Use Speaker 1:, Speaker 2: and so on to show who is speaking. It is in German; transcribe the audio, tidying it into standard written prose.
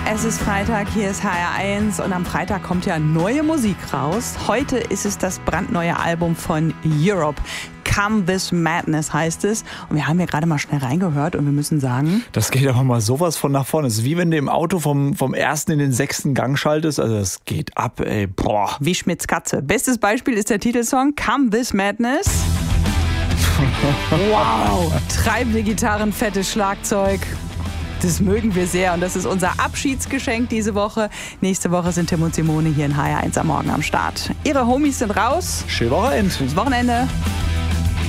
Speaker 1: Es ist Freitag, hier ist HR1 und am Freitag kommt ja neue Musik raus. Heute ist es das brandneue Album von Europe. Come This Madness heißt es. Und wir haben ja gerade mal schnell reingehört und wir müssen sagen...
Speaker 2: Das geht aber mal sowas von nach vorne. Es ist wie wenn du im Auto vom ersten in den 6. Gang schaltest. Also das geht ab, ey. Boah.
Speaker 1: Wie Schmitz Katze. Bestes Beispiel ist der Titelsong Come This Madness. Wow. Treibende Gitarren, fettes Schlagzeug. Das mögen wir sehr und das ist unser Abschiedsgeschenk diese Woche. Nächste Woche sind Tim und Simone hier in HR1 am Morgen am Start. Ihre Homies sind raus.
Speaker 2: Schönes Wochenende.
Speaker 1: Schönes Wochenende.